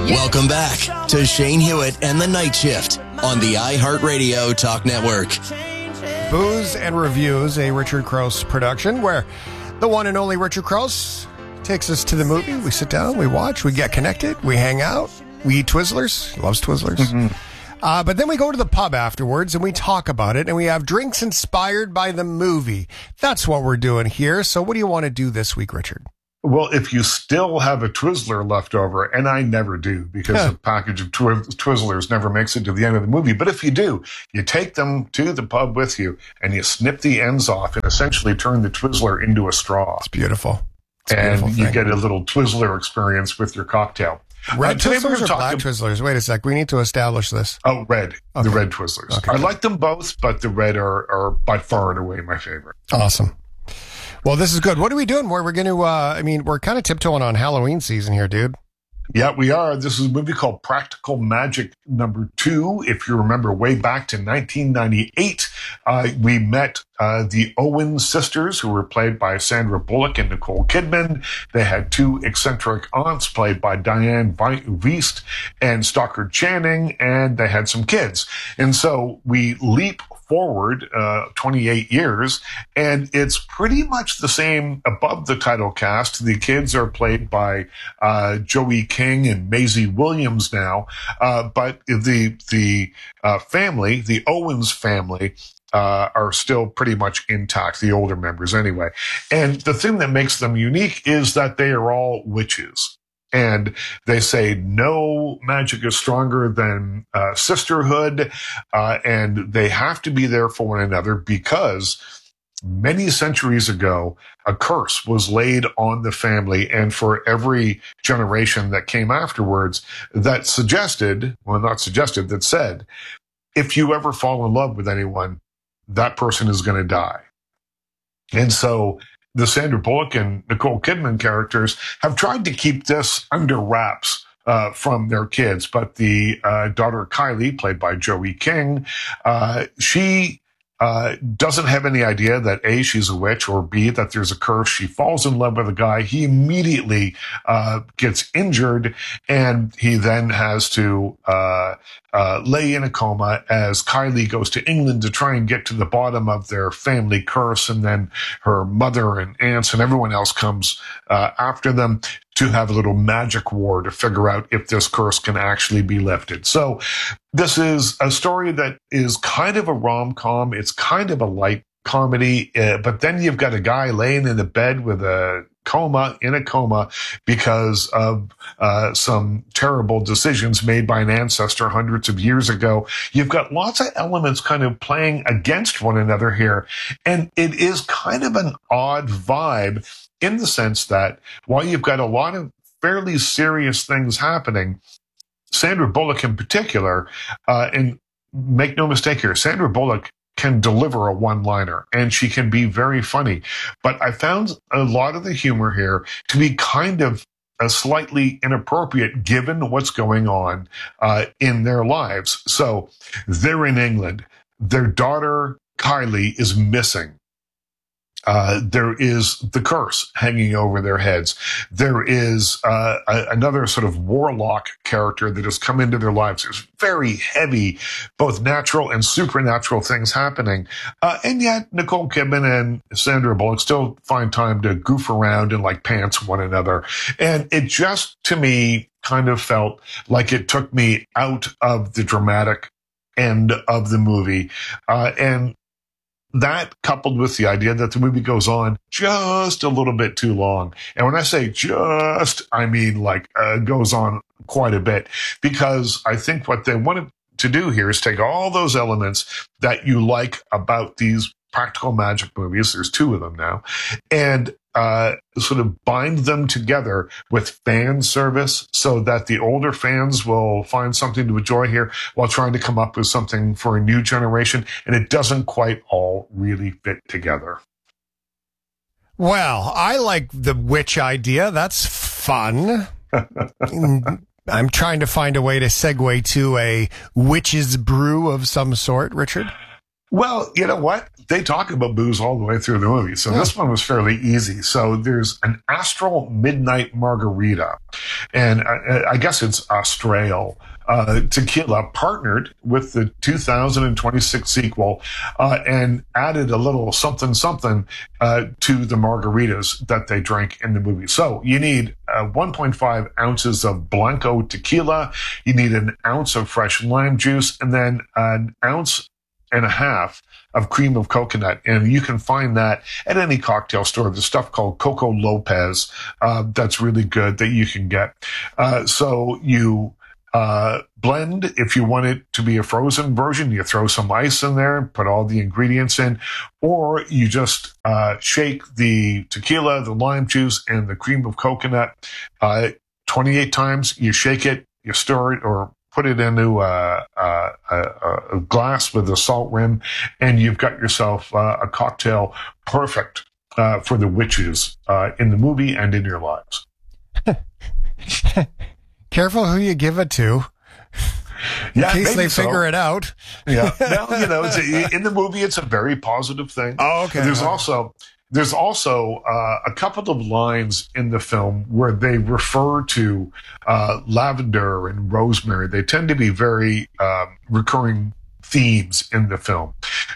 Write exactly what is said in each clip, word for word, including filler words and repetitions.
Welcome back to Shane Hewitt and the Night Shift on the iHeartRadio Talk Network. Booze and Reviews, a Richard Crouse production where the one and only Richard Crouse takes us to the movie. We sit down, we watch, we get connected, we hang out, we eat Twizzlers. He loves Twizzlers. Mm-hmm. Uh, but then we go to the pub afterwards and we talk about it and we have drinks inspired by the movie. That's what we're doing here. So what do you want to do this week, Richard? Well, if you still have a Twizzler left over, and I never do because Huh. a package of Twi- Twizzlers never makes it to the end of the movie. But if you do, you take them to the pub with you and you snip the ends off and essentially turn the Twizzler into a straw. It's beautiful. It's a and beautiful you thing. get a little Twizzler experience with your cocktail. Red Uh, today we're Twizzlers gonna or talk black ab- Twizzlers? Wait a sec. We need to establish this. Oh, red. Okay. The red Twizzlers. Okay. I like them both, but the red are, are by far and away my favorite. Awesome. Well, this is good. What are we doing? Where we're going to, uh, I mean, we're kind of tiptoeing on Halloween season here, dude. Yeah, we are. This is a movie called Practical Magic number two. If you remember way back to nineteen ninety-eight, uh, we met uh, the Owen sisters, who were played by Sandra Bullock and Nicole Kidman. They had two eccentric aunts played by Diane Wiest and Stockard Channing, and they had some kids. And so we leap forward uh, twenty-eight years, and it's pretty much the same above the title cast. The kids are played by uh, Joey King and Maisie Williams now, uh, but the the uh, family, the Owens family, uh, are still pretty much intact, the older members anyway. And the thing that makes them unique is that they are all witches. And they say no magic is stronger than uh, sisterhood, uh, and they have to be there for one another because many centuries ago, a curse was laid on the family, and for every generation that came afterwards, that suggested, well, not suggested, that said, if you ever fall in love with anyone, that person is going to die. And so the Sandra Bullock and Nicole Kidman characters have tried to keep this under wraps uh, from their kids. But the uh, daughter, Kylie, played by Joey King, uh, she uh, doesn't have any idea that A, she's a witch, or B, that there's a curse. She falls in love with a guy. He immediately uh, gets injured, and he then has to uh, uh, lay in a coma as Kylie goes to England to try and get to the bottom of their family curse. And then her mother and aunts and everyone else comes uh, after them to have a little magic war to figure out if this curse can actually be lifted. So this is a story that is kind of a rom-com. It's kind of a light comedy, uh, but then you've got a guy laying in a bed with a coma, in a coma, because of uh, some terrible decisions made by an ancestor hundreds of years ago. You've got lots of elements kind of playing against one another here, and it is kind of an odd vibe in the sense that while you've got a lot of fairly serious things happening, Sandra Bullock in particular, uh, and make no mistake here, Sandra Bullock can deliver a one-liner, and she can be very funny. But I found a lot of the humor here to be kind of uh, slightly inappropriate given what's going on uh, in their lives. So they're in England. Their daughter, Kylie, is missing. Uh, there is the curse hanging over their heads. There is uh, a, another sort of warlock character that has come into their lives. There's very heavy, both natural and supernatural things happening. Uh, and yet Nicole Kidman and Sandra Bullock still find time to goof around and like pants one another. And it just, to me, kind of felt like it took me out of the dramatic end of the movie. Uh, and that coupled with the idea that the movie goes on just a little bit too long. And when I say just, I mean like uh, goes on quite a bit, because I think what they wanted to do here is take all those elements that you like about these practical magic movies, there's two of them now, and uh, sort of bind them together with fan service so that the older fans will find something to enjoy here while trying to come up with something for a new generation. And it doesn't quite all really fit together. Well, I like the witch idea. That's fun. I'm trying to find a way to segue to a witch's brew of some sort, Richard. Well, you know what? They talk about booze all the way through the movie. So this one was fairly easy. So there's an Astral Midnight Margarita. And I, I guess it's Austral uh, tequila, partnered with the two thousand twenty-six sequel uh, and added a little something something uh, to the margaritas that they drank in the movie. So you need uh, one point five ounces of Blanco tequila. You need an ounce of fresh lime juice, and then an ounce and a half of cream of coconut. And you can find that at any cocktail store. There's stuff called Coco Lopez uh, that's really good that you can get. Uh, so you uh, blend. If you want it to be a frozen version, you throw some ice in there, put all the ingredients in, or you just uh, shake the tequila, the lime juice, and the cream of coconut uh, twenty-eight times. You shake it, you stir it, or put it into a, a, a, a glass with a salt rim, and you've got yourself uh, a cocktail perfect uh, for the witches uh, in the movie and in your lives. Careful who you give it to. In Yeah, case they so. figure it out. Yeah, well, you know, it's a, in the movie, it's a very positive thing. Oh, okay. But there's also there's also uh, a couple of lines in the film where they refer to uh, lavender and rosemary. They tend to be very um, recurring themes in the film.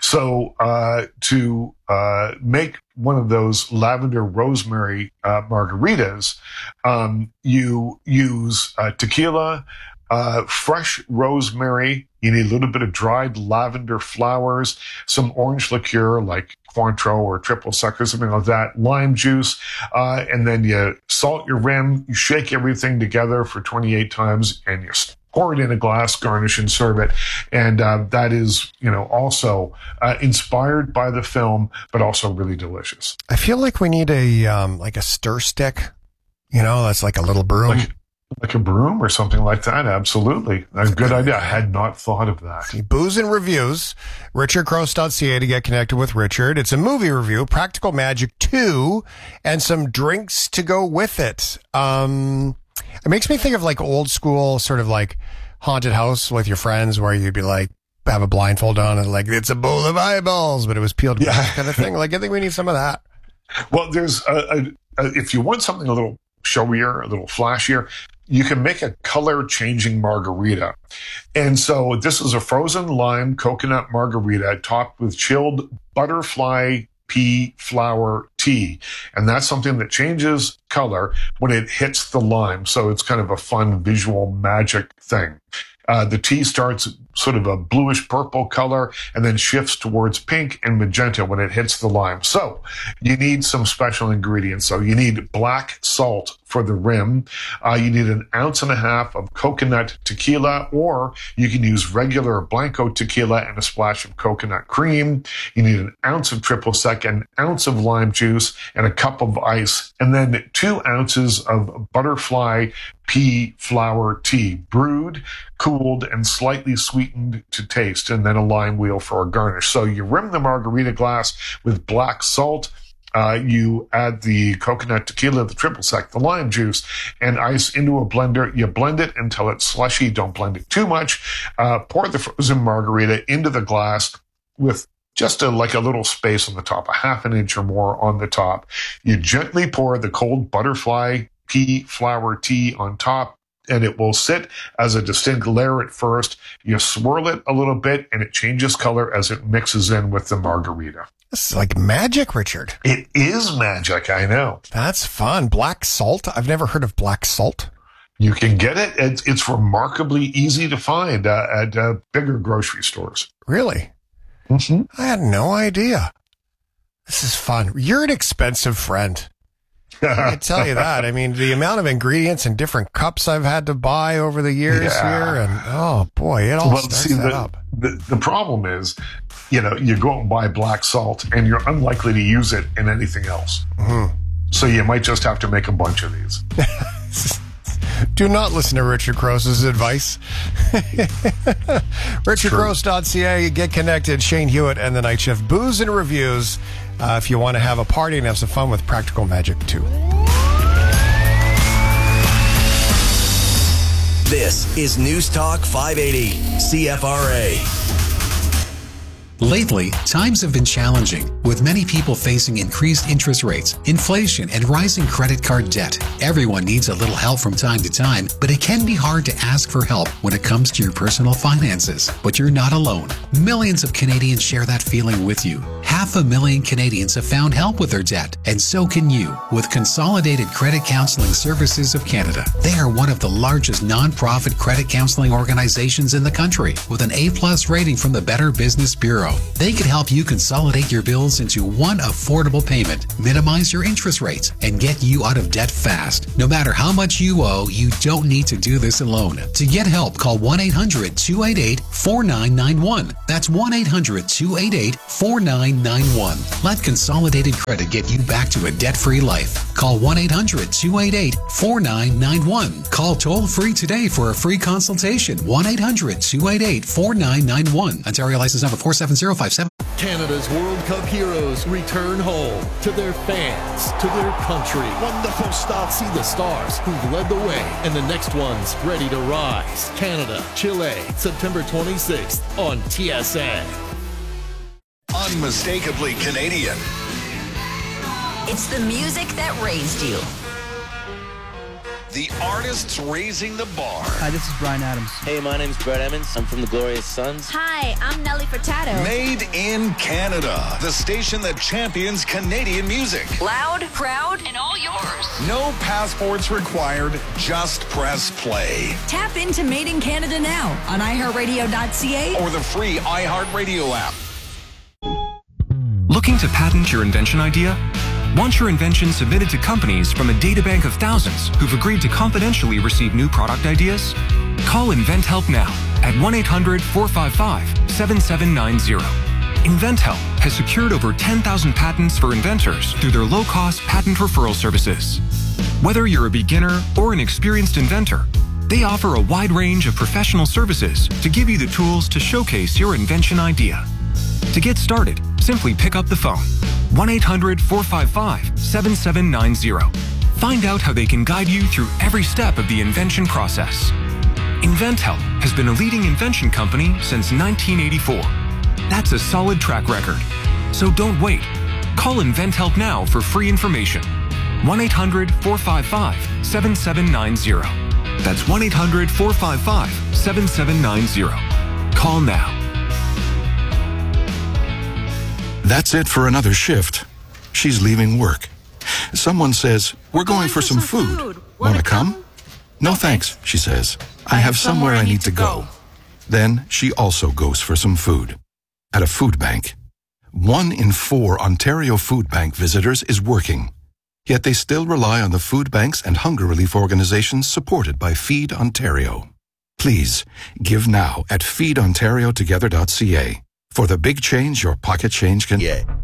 So uh, to uh, make one of those lavender rosemary uh, margaritas, um, you use uh, tequila, uh, fresh rosemary. You need a little bit of dried lavender flowers, some orange liqueur like Cointreau or triple sec or something like that, lime juice, uh, and then you salt your rim, you shake everything together for twenty-eight times, and you pour it in a glass, garnish, and serve it. And uh, that is, you know, also uh, inspired by the film, but also really delicious. I feel like we need a um, like a stir stick. You know, that's like a little broom. Like, like a broom or something like that. Absolutely. A good idea. I had not thought of that. Booze and Reviews, richard crouse dot c a to get connected with Richard. It's a movie review, Practical Magic two, and some drinks to go with it. Um, it makes me think of like old school sort of like haunted house with your friends where you'd be like, have a blindfold on and like, it's a bowl of eyeballs, but it was peeled Yeah. back kind of thing. Like, I think we need some of that. Well, there's a, a, a, if you want something a little showier, a little flashier, you can make a color changing margarita. And so this is a frozen lime coconut margarita topped with chilled butterfly pea flower tea. And that's something that changes color when it hits the lime. So it's kind of a fun visual magic thing. Uh, the tea starts sort of a bluish purple color and then shifts towards pink and magenta when it hits the lime. So you need some special ingredients. So you need black salt for the rim. Uh, you need an ounce and a half of coconut tequila, or you can use regular Blanco tequila and a splash of coconut cream. You need an ounce of triple sec, an ounce of lime juice, and a cup of ice, and then two ounces of butterfly pea flower tea, brewed, cooled, and slightly sweetened to taste, and then a lime wheel for a garnish. So you rim the margarita glass with black salt. Uh, you add the coconut tequila, the triple sec, the lime juice, and ice into a blender. You blend it until it's slushy. Don't blend it too much. Uh, pour the frozen margarita into the glass with just a, like a little space on the top, a half an inch or more on the top. You gently pour the cold butterfly pea flower tea on top, and it will sit as a distinct layer at first. You swirl it a little bit, and it changes color as it mixes in with the margarita. This is like magic, Richard. It is magic, I know. That's fun. Black salt. I've never heard of black salt. You can get it. It's, it's remarkably easy to find uh, at uh, bigger grocery stores. Really? Mm-hmm. I had no idea. This is fun. You're an expensive friend. I tell you that. I mean, the amount of ingredients and different cups I've had to buy over the years Yeah. here, and oh boy, it all Well, starts see, that the, up. the, the problem is, you know, you go out and buy black salt, and you're unlikely to use it in anything else. Mm-hmm. So you might just have to make a bunch of these. Do not listen to Richard Crow's advice. richard crouse dot c a. Get connected. Shane Hewitt and the Night Shift. Booze and Reviews. Uh, if you want to have a party and have some fun with Practical Magic two. This is News Talk five eighty, C F R A. Lately, times have been challenging, with many people facing increased interest rates, inflation, and rising credit card debt. Everyone needs a little help from time to time, but it can be hard to ask for help when it comes to your personal finances. But you're not alone. Millions of Canadians share that feeling with you. Half a million Canadians have found help with their debt, and so can you with Consolidated Credit Counseling Services of Canada. They are one of the largest non-profit credit counseling organizations in the country with an A-plus rating from the Better Business Bureau. They can help you consolidate your bills into one affordable payment, minimize your interest rates, and get you out of debt fast. No matter how much you owe, you don't need to do this alone. To get help, call one eight hundred two eight eight four nine nine one. That's one eight hundred two eight eight four nine nine one. Let Consolidated Credit get you back to a debt-free life. Call one eight hundred two eight eight four nine nine one. Call toll-free today for a free consultation. one eight hundred two eight eight four nine nine one. Ontario license number four seven zero five seven. Canada's World Cup heroes return home to their fans, to their country. Wonderful stuff. See the stars who've led the way and the next ones ready to rise. Canada, Chile, September twenty-sixth on T S N. Unmistakably Canadian. It's the music that raised you. The artists raising the bar. Hi, this is Bryan Adams. Hey, my name's Brett Emmons. I'm from the Glorious Sons. Hi, I'm Nelly Furtado. Made in Canada. The station that champions Canadian music. Loud, proud, and all yours. No passports required. Just press play. Tap into Made in Canada now on i heart radio dot c a or the free iHeartRadio app. Looking to patent your invention idea? Want your invention submitted to companies from a databank of thousands who've agreed to confidentially receive new product ideas? Call InventHelp now at one eight hundred four five five seven seven nine zero. InventHelp has secured over ten thousand patents for inventors through their low-cost patent referral services. Whether you're a beginner or an experienced inventor, they offer a wide range of professional services to give you the tools to showcase your invention idea. To get started, simply pick up the phone. one eight hundred four five five seven seven nine zero. Find out how they can guide you through every step of the invention process. InventHelp has been a leading invention company since nineteen eighty-four. That's a solid track record. So don't wait. Call InventHelp now for free information. one eight hundred four five five seven seven nine zero. That's one eight hundred four five five seven seven nine zero. Call now. That's it for another shift. She's leaving work. Someone says, "We're going for some food. Want to come?" "No thanks," she says. "I have somewhere I need to go." Then she also goes for some food. At a food bank. One in four Ontario Food Bank visitors is working. Yet they still rely on the food banks and hunger relief organizations supported by Feed Ontario. Please, give now at feed ontario together dot c a. For the big change your pocket change can... Yeah.